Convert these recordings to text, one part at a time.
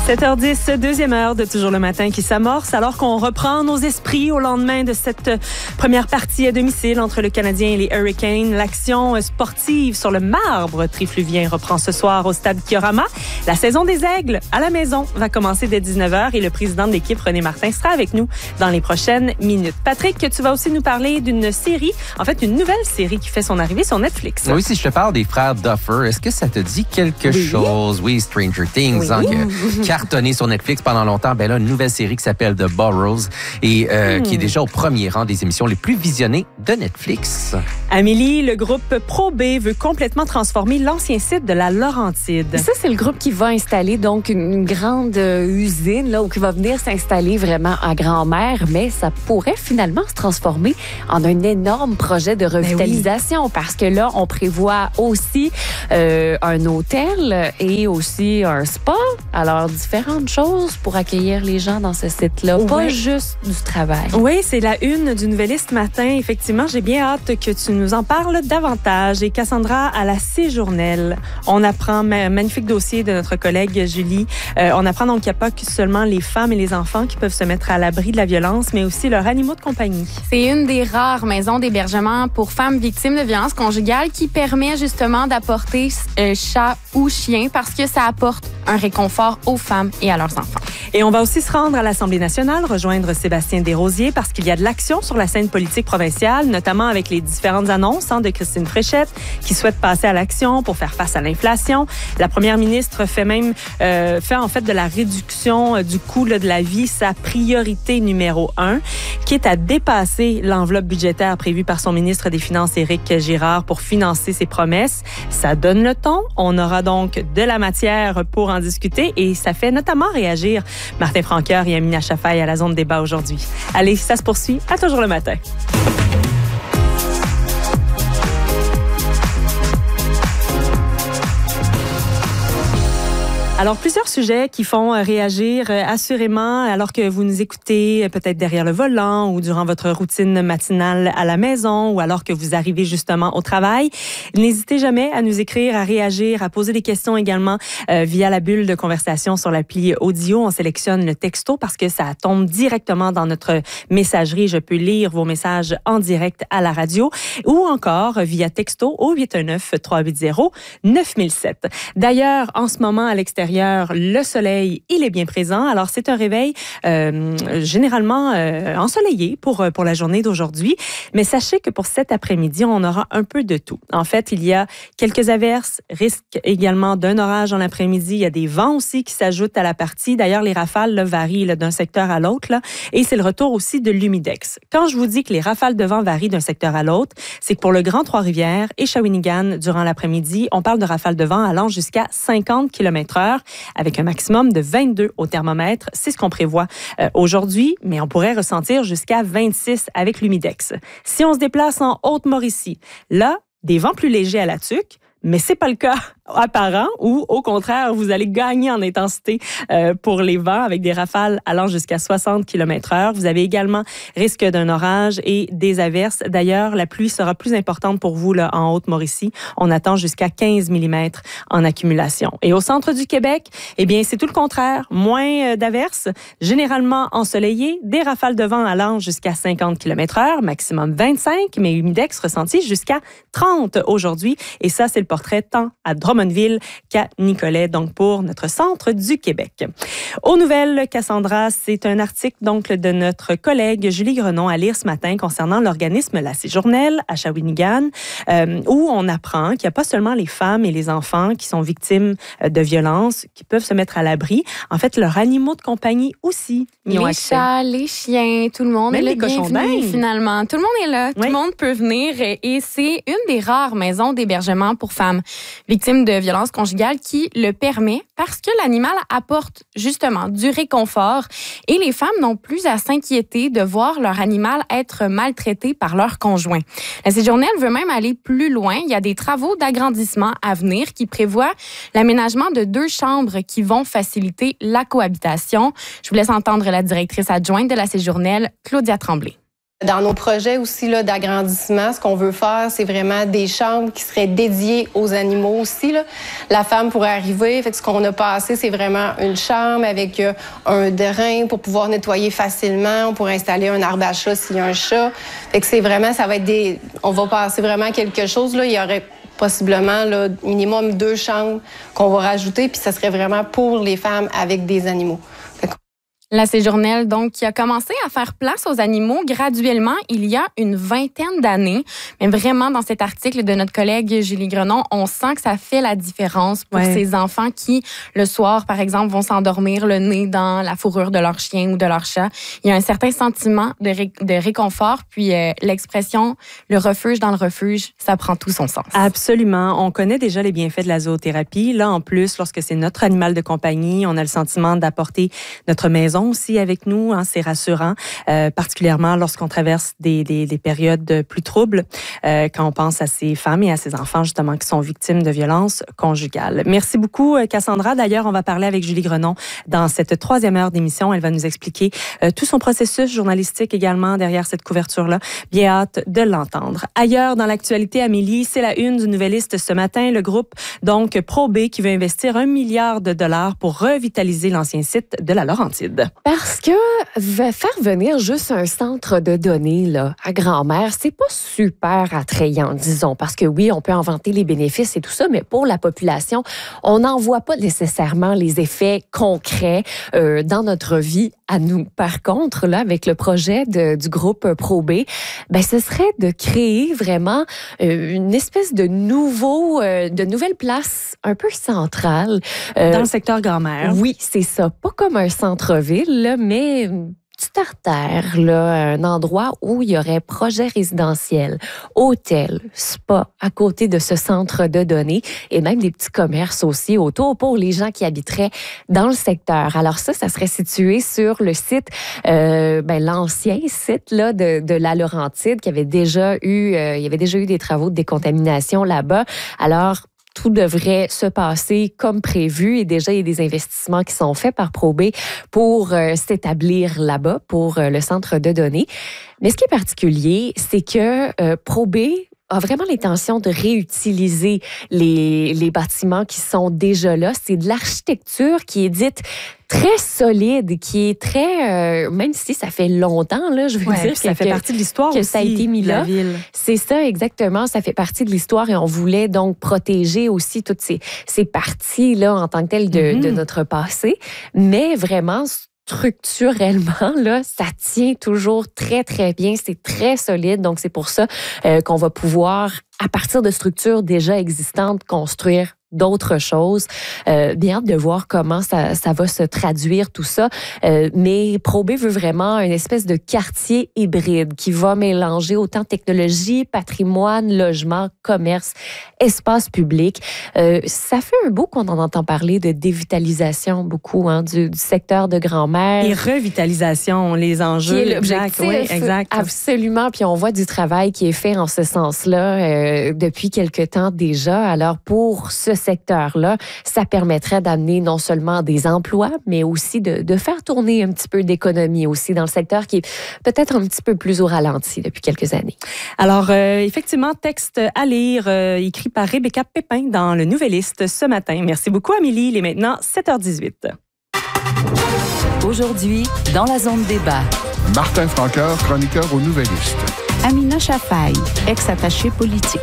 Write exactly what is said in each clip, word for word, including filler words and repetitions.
sept heures dix, deuxième heure de Toujours le matin qui s'amorce alors qu'on reprend nos esprits au lendemain de cette première partie à domicile entre le Canadien et les Hurricanes. L'action sportive sur le marbre trifluvien reprend ce soir au stade Kiorama. La saison des Aigles à la maison va commencer dès dix-neuf heures et le président de l'équipe, René Martin, sera avec nous dans les prochaines minutes. Patrick, tu vas aussi nous parler d'une série, en fait une nouvelle série qui fait son arrivée sur Netflix. Oui, si je te parle des frères Duffer, est-ce que ça te dit quelque oui. chose? Oui, Stranger Things, oui. hein, qui a cartonné sur Netflix pendant longtemps. Ben là, une nouvelle série qui s'appelle The Burrows et euh, hmm. qui est déjà au premier rang des émissions les plus visionnées de Netflix. Amélie, le groupe Pro B veut complètement transformer l'ancien site de la Laurentide. Ça, c'est le groupe qui va installer donc une, une grande euh, usine là, où qui va venir s'installer vraiment à grand-mère, mais ça pourrait finalement se transformer en un énorme projet de revitalisation ben oui. parce que là, on prévoit aussi euh, un hôtel et aussi un spa. Alors, différentes choses pour accueillir les gens dans ce site-là, oui. pas juste du travail. Oui, c'est la une du Nouvelliste matin. Effectivement, j'ai bien hâte que tu nous en parles davantage. Et Cassandra, à la Séjournelle, on apprend, magnifique dossier de notre collègue Julie, euh, on apprend donc qu'il n'y a pas que seulement les femmes et les enfants qui peuvent se mettre à l'abri de la violence, mais aussi leurs animaux de compagnie. C'est une des rares maisons d'hébergement pour femmes victimes de violences conjugales qui permet justement d'apporter euh, chat ou chien parce que ça apporte un réconfort aux femmes et à leurs enfants. Et on va aussi se rendre à l'Assemblée nationale, rejoindre Sébastien Desrosiers parce qu'il y a de l'action sur la scène politique provinciale, notamment avec les différentes annonces hein, de Christine Fréchette qui souhaite passer à l'action pour faire face à l'inflation. La première ministre fait même euh, fait en fait de la réduction euh, du coût là, de la vie sa priorité numéro un, quitte à dépasser l'enveloppe budgétaire prévue par son ministre des Finances, Éric Girard, pour financer ses promesses. Ça donne le ton. On aura donc de la matière pour en discuter et ça fait notamment réagir Martin Franqueur et Amina Chafaï à la zone débat aujourd'hui. Allez, ça se poursuit à Toujours le matin. Alors, plusieurs sujets qui font réagir euh, assurément alors que vous nous écoutez euh, peut-être derrière le volant ou durant votre routine matinale à la maison ou alors que vous arrivez justement au travail. N'hésitez jamais à nous écrire, à réagir, à poser des questions également euh, via la bulle de conversation sur l'appli audio. On sélectionne le texto parce que ça tombe directement dans notre messagerie. Je peux lire vos messages en direct à la radio ou encore via texto au huit un neuf, trois huit zéro, neuf zéro zéro sept. D'ailleurs, en ce moment, à l'extérieur, le soleil, il est bien présent. Alors, c'est un réveil euh, généralement euh, ensoleillé pour, pour la journée d'aujourd'hui. Mais sachez que pour cet après-midi, on aura un peu de tout. En fait, il y a quelques averses, risque également d'un orage en l'après-midi. Il y a des vents aussi qui s'ajoutent à la partie. D'ailleurs, les rafales là, varient là, d'un secteur à l'autre. Là, et c'est le retour aussi de l'humidex. Quand je vous dis que les rafales de vent varient d'un secteur à l'autre, c'est que pour le Grand Trois-Rivières et Shawinigan, durant l'après-midi, on parle de rafales de vent allant jusqu'à cinquante kilomètres heure. Avec un maximum de vingt-deux au thermomètre. C'est ce qu'on prévoit euh, aujourd'hui, mais on pourrait ressentir jusqu'à vingt-six avec l'humidex. Si on se déplace en Haute-Mauricie, là, des vents plus légers à la tuque, mais c'est pas le cas apparent ou au contraire, vous allez gagner en intensité euh, pour les vents avec des rafales allant jusqu'à soixante kilomètres heure. Vous avez également risque d'un orage et des averses. D'ailleurs, la pluie sera plus importante pour vous là, en Haute-Mauricie. On attend jusqu'à quinze millimètres en accumulation. Et au centre du Québec, eh bien, c'est tout le contraire. Moins d'averses, généralement ensoleillé, des rafales de vent allant jusqu'à cinquante kilomètres heure, maximum vingt-cinq, mais humidex ressenti jusqu'à trente aujourd'hui. Et ça, c'est le portrait tant à Drummondville qu'à Nicolet, donc pour notre centre du Québec. Aux nouvelles, Cassandra, c'est un article donc de notre collègue Julie Grenon à lire ce matin concernant l'organisme La Séjournelle à Shawinigan, euh, où on apprend qu'il n'y a pas seulement les femmes et les enfants qui sont victimes de violences, qui peuvent se mettre à l'abri. En fait, leurs animaux de compagnie aussi y ont les accès. chats, les chiens, tout le monde Même est les cochons d'Inde. Finalement. Tout le monde est là, oui. tout le monde peut venir et c'est une des rares maisons d'hébergement pour femmes victimes de violences conjugales qui le permet parce que l'animal apporte justement du réconfort et les femmes n'ont plus à s'inquiéter de voir leur animal être maltraité par leur conjoint. La Séjournelle veut même aller plus loin. Il y a des travaux d'agrandissement à venir qui prévoient l'aménagement de deux chambres qui vont faciliter la cohabitation. Je vous laisse entendre la directrice adjointe de la Séjournelle, Claudia Tremblay. Dans nos projets aussi là, d'agrandissement, ce qu'on veut faire, c'est vraiment des chambres qui seraient dédiées aux animaux aussi. Là. La femme pourrait arriver, fait que ce qu'on a passé, c'est vraiment une chambre avec euh, un drain pour pouvoir nettoyer facilement. On pourrait installer un arbre à chat s'il y a un chat. Fait que c'est vraiment, ça va être des... On va passer vraiment quelque chose. Là. Il y aurait possiblement là, minimum deux chambres qu'on va rajouter, puis ça serait vraiment pour les femmes avec des animaux. La Séjournelle, donc, qui a commencé à faire place aux animaux graduellement il y a une vingtaine d'années. Mais vraiment, dans cet article de notre collègue Julie Grenon, on sent que ça fait la différence pour ouais. ces enfants qui, le soir, par exemple, vont s'endormir le nez dans la fourrure de leur chien ou de leur chat. Il y a un certain sentiment de, ré- de réconfort, puis euh, l'expression « le refuge dans le refuge », ça prend tout son sens. Absolument. On connaît déjà les bienfaits de la zoothérapie. Là, en plus, lorsque c'est notre animal de compagnie, on a le sentiment d'apporter notre maison aussi avec nous, hein, c'est rassurant, euh, particulièrement lorsqu'on traverse des, des, des périodes plus troubles, euh, quand on pense à ces femmes et à ces enfants justement qui sont victimes de violences conjugales. Merci beaucoup, Cassandra. D'ailleurs, on va parler avec Julie Grenon dans cette troisième heure d'émission. Elle va nous expliquer euh, tout son processus journalistique également derrière cette couverture-là. Bien hâte de l'entendre. Ailleurs, dans l'actualité, Amélie, c'est la une du Nouvelliste ce matin. Le groupe, donc, ProB, qui veut investir un milliard de dollars pour revitaliser l'ancien site de la Laurentide. Parce que faire venir juste un centre de données là, à grand-mère, c'est pas super attrayant, disons. Parce que oui, on peut en vanter les bénéfices et tout ça, mais pour la population, on n'en voit pas nécessairement les effets concrets euh, dans notre vie à nous. Par contre, là, avec le projet de, du groupe ProB, ben, ce serait de créer vraiment euh, une espèce de nouveau, euh, de nouvelle place un peu centrale. Euh, dans le secteur grand-mère. Oui, c'est ça. Pas comme un centre-ville, là, mais petit artère, là, un endroit où il y aurait projet résidentiel, hôtel, spa à côté de ce centre de données et même des petits commerces aussi autour pour les gens qui habiteraient dans le secteur. Alors ça, ça serait situé sur le site, euh, ben, l'ancien site là, de, de la Laurentide qui avait déjà eu, euh, il y avait déjà eu des travaux de décontamination là-bas. Alors, tout devrait se passer comme prévu et déjà, il y a des investissements qui sont faits par ProB pour euh, s'établir là-bas, pour euh, le centre de données. Mais ce qui est particulier, c'est que euh, ProB a vraiment l'intention de réutiliser les, les bâtiments qui sont déjà là. C'est de l'architecture qui est dite très solide, qui est très... Euh, même si ça fait longtemps, là, je veux ouais, dire ça que, fait partie de l'histoire que aussi, ça a été mis là. Ville. C'est ça, exactement. Ça fait partie de l'histoire et on voulait donc protéger aussi toutes ces, ces parties-là en tant que telles de, mm-hmm. de notre passé. Mais vraiment... structurellement, là, ça tient toujours très, très bien. C'est très solide. Donc, c'est pour ça euh, qu'on va pouvoir, à partir de structures déjà existantes, construire d'autres choses. Euh, bien hâte de voir comment ça, ça va se traduire, tout ça. Euh, mais ProB veut vraiment une espèce de quartier hybride qui va mélanger autant technologie, patrimoine, logement, commerce, espace public. Euh, ça fait un bout qu'on en entend parler de dévitalisation beaucoup hein, du, du secteur de grand-mère. Et revitalisation, les enjeux. Qui est l'objectif. Oui, exact. Absolument. Puis on voit du travail qui est fait en ce sens-là euh, depuis quelque temps déjà. Alors pour ce secteur-là, ça permettrait d'amener non seulement des emplois, mais aussi de, de faire tourner un petit peu d'économie aussi dans le secteur qui est peut-être un petit peu plus au ralenti depuis quelques années. Alors, euh, effectivement, texte à lire, euh, écrit par Rebecca Pépin dans le Nouvelliste ce matin. Merci beaucoup, Amélie. Il est maintenant sept heures dix-huit. Aujourd'hui, dans la zone débat. Martin Franqueur, chroniqueur au Nouvelliste. Amina Chafaï, ex-attachée politique.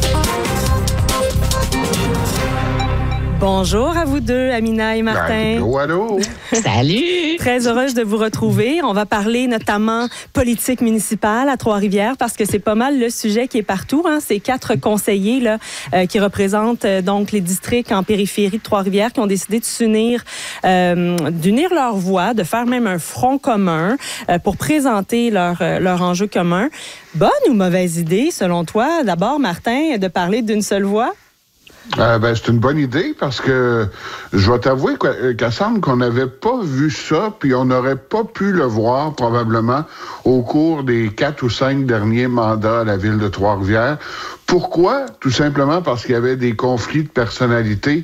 Bonjour à vous deux, Amina et Martin. Allô, allô. Salut! Très heureuse de vous retrouver. On va parler notamment politique municipale à Trois-Rivières parce que c'est pas mal le sujet qui est partout. Hein. Ces quatre conseillers là, euh, qui représentent euh, donc les districts en périphérie de Trois-Rivières qui ont décidé de s'unir, euh, d'unir leurs voix, de faire même un front commun euh, pour présenter leur, euh, leur enjeu commun. Bonne ou mauvaise idée, selon toi, d'abord, Martin, de parler d'une seule voix? Euh, ben, c'est une bonne idée parce que je vais t'avouer qu'à semble qu'on n'avait pas vu ça, puis on n'aurait pas pu le voir probablement au cours des quatre ou cinq derniers mandats à la ville de Trois-Rivières. Pourquoi? Tout simplement parce qu'il y avait des conflits de personnalité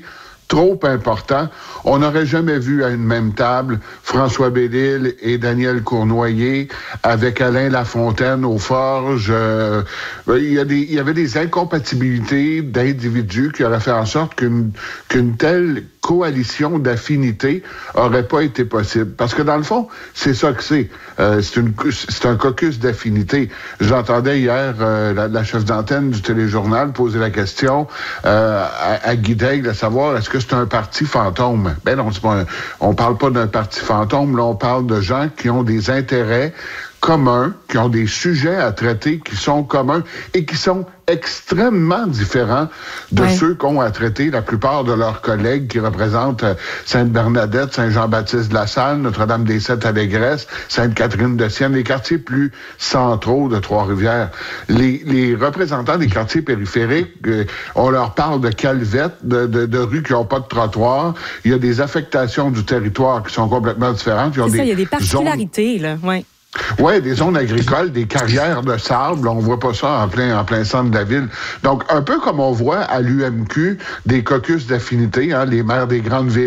trop important. On n'aurait jamais vu à une même table François Bellil et Daniel Cournoyer avec Alain Lafontaine aux forges. Euh, il, y a des, il y avait des incompatibilités d'individus qui auraient fait en sorte qu'une, qu'une telle coalition d'affinités aurait pas été possible. Parce que dans le fond, c'est ça que c'est. Euh, c'est, une, c'est un caucus d'affinités. J'entendais hier euh, la, la chef d'antenne du téléjournal poser la question euh, à, à Guy Daigle, à savoir, est-ce que c'est un parti fantôme? Ben non, c'est pas un, on parle pas d'un parti fantôme, là, on parle de gens qui ont des intérêts communs, qui ont des sujets à traiter qui sont communs et qui sont extrêmement différents de ouais. ceux qu'ont à traiter la plupart de leurs collègues qui représentent Sainte-Bernadette, Saint-Jean-Baptiste-de-la-Salle, Notre-Dame-des-Sept-Allégresse, Sainte-Catherine-de-Sienne, les quartiers plus centraux de Trois-Rivières. Les, les représentants des quartiers périphériques, euh, on leur parle de calvettes, de, de, de rues qui n'ont pas de trottoir. Il y a des affectations du territoire qui sont complètement différentes. Ils ont C'est des ça, il y a des particularités, zones... là, oui. Oui, des zones agricoles, des carrières de sable, on voit pas ça en plein en plein centre de la ville. Donc, un peu comme on voit à l'U M Q des caucus d'affinité, hein, les maires des grandes villes.